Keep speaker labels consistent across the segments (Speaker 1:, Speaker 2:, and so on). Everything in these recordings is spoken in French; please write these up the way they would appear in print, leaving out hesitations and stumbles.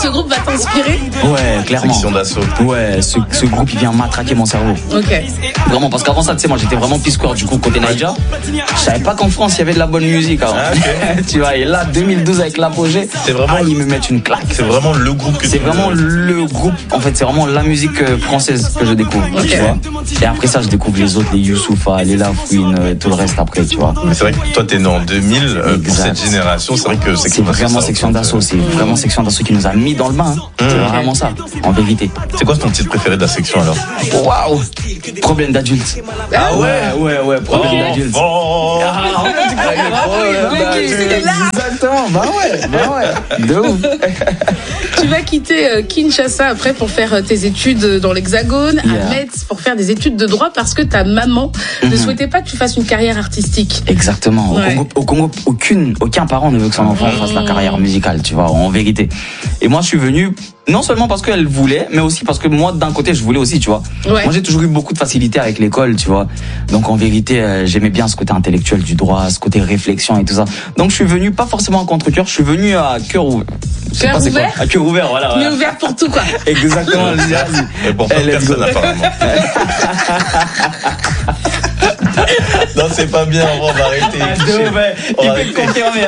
Speaker 1: Ce groupe va t'inspirer?
Speaker 2: Ouais, clairement.
Speaker 3: Section d'assaut.
Speaker 2: Ouais, ce groupe, il vient matraquer mon cerveau.
Speaker 1: Ok.
Speaker 2: Vraiment, parce qu'avant ça, tu sais, moi, j'étais vraiment P-Square, du coup, côté Naija. Je savais pas qu'en France, il y avait de la bonne musique avant.
Speaker 3: Ah, okay.
Speaker 2: Tu vois, et là, 2012, avec l'apogée, ils me mettent une claque.
Speaker 3: C'est vraiment le groupe que
Speaker 2: C'est vraiment le groupe, en fait, c'est vraiment la musique française que je découvre, tu vois. Et après ça, je découvre les autres, les Youssoupha, les Lafouine, et tout le reste après, tu vois.
Speaker 3: Mais c'est vrai que toi, t'es né en 2000, pour cette génération, c'est vrai que
Speaker 2: c'est vraiment Section d'Assaut, c'est vraiment Section d'Assaut qui nous a mis dans le bain. Hein. C'est vraiment ça, en vérité.
Speaker 3: C'est quoi ton titre préféré de la section alors?
Speaker 2: Waouh! Problème d'adulte.
Speaker 3: Ah ouais?
Speaker 2: Ouais, problème d'adulte. Exactement, bah ouais, de ouf.
Speaker 1: Tu vas quitter Kinshasa après pour faire tes études dans l'Hexagone, à Metz, pour faire des études de droit parce que ta maman ne souhaitait pas que tu fasses une carrière artistique.
Speaker 2: Exactement. Ouais. Au Congo, aucun parent ne veut que son enfant fasse la carrière musicale, tu vois, en vérité. Et moi, je suis venu non seulement parce qu'elle voulait, mais aussi parce que moi, d'un côté, je voulais aussi, tu vois. Ouais. Moi, j'ai toujours eu beaucoup de facilité avec l'école, tu vois. Donc, en vérité, j'aimais bien ce côté intellectuel du droit, ce côté réflexion et tout ça. Donc, je suis venu pas forcément à contre-cœur, je suis venu à cœur ouvert.
Speaker 1: Cœur ouvert?
Speaker 2: À cœur ouvert, voilà.
Speaker 1: Mais ouvert pour tout, quoi.
Speaker 2: Exactement.
Speaker 3: Et pour pas personne, apparemment. Non, c'est pas bien, on va arrêter.
Speaker 2: Il peut te confirmer.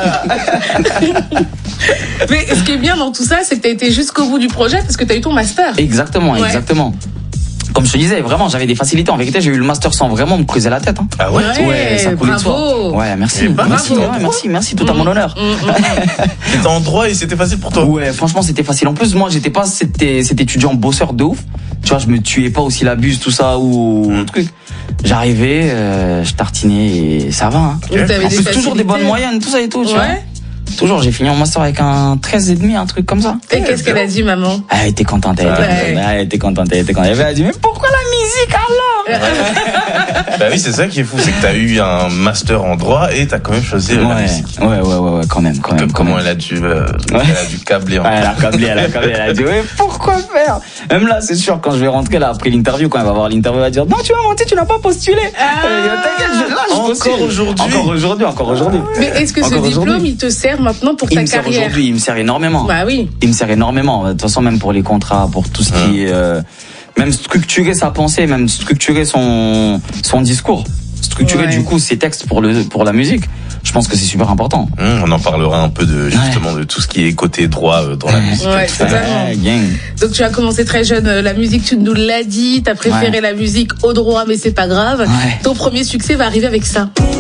Speaker 1: Mais ce qui est bien dans tout ça, c'est que tu as été jusqu'au bout du projet parce que tu as eu ton master.
Speaker 2: Exactement. Comme je te disais, vraiment, j'avais des facilités. En vérité, j'ai eu le master sans vraiment me creuser la tête. Hein.
Speaker 3: Ah ouais?
Speaker 2: Ouais, ça coulait de soi. Ouais, merci. Merci, tout à mon honneur.
Speaker 3: T'étais en droit et c'était facile pour toi?
Speaker 2: Ouais, franchement, c'était facile. En plus, moi, j'étais pas cet étudiant bosseur de ouf. Tu vois, je me tuais pas aussi la buse, tout ça, ou truc. J'arrivais, je tartinais et ça va. Hein.
Speaker 1: En
Speaker 2: plus, toujours des bonnes moyennes, tout ça et tout, tu vois. Toujours, j'ai fini en master avec un 13,5, un truc comme ça.
Speaker 1: Et qu'est-ce qu'elle a dit, maman?
Speaker 2: Elle était contente, elle était contente. Elle a dit, mais pourquoi la musique alors?
Speaker 3: Bah oui, c'est ça qui est fou, c'est que t'as eu un master en droit et t'as quand même choisi la musique.
Speaker 2: Ouais, quand même.
Speaker 3: Comment elle a dû câbler.
Speaker 2: Elle a câblé, elle a dit, ouais, pourquoi faire? Même là, c'est sûr, quand je vais rentrer là, après l'interview, quand elle va voir l'interview, elle va dire, non, tu vas monter, tu n'as pas postulé. Encore aujourd'hui.
Speaker 1: Mais est-ce que ce diplôme, il te sert maintenant pour ta carrière?
Speaker 2: Aujourd'hui, il me sert énormément.
Speaker 1: Bah oui.
Speaker 2: Il me sert énormément. De toute façon, même pour les contrats, pour tout ce qui est, même structurer sa pensée, même structurer son discours, structurer du coup ses textes pour la musique. Je pense que c'est super important.
Speaker 3: On en parlera un peu de tout ce qui est côté droit dans la musique.
Speaker 1: Ouais, totalement. Donc tu as commencé très jeune la musique, tu nous l'as dit, t'as préféré la musique au droit, mais c'est pas grave. Ton premier succès va arriver avec ça.